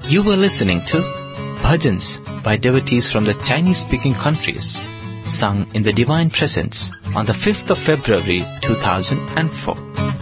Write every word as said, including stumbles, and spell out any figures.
You were listening to Bhajans by devotees from the Chinese-speaking countries, sung in the Divine Presence on the fifth of February two thousand four.